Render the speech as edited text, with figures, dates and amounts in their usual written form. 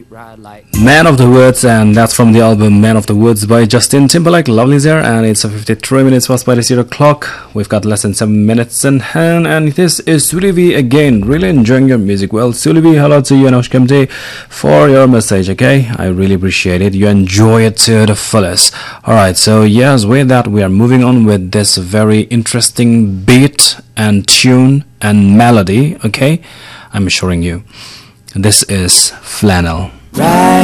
Man of the Woods, and that's from the album Man of the Woods by Justin Timberlake. Lovely there, and it's 53 minutes past by the 0 o'clock. We've got less than 7 minutes in hand, and this is Sulivi again. Really enjoying your music. Well, Sulivi, hello to you and Oshkamti for your message, okay? I really appreciate it. You enjoy it to the fullest. Alright, so yes, with that, we are moving on with this very interesting beat and tune and melody, okay? I'm assuring you. This is Flannel. Right.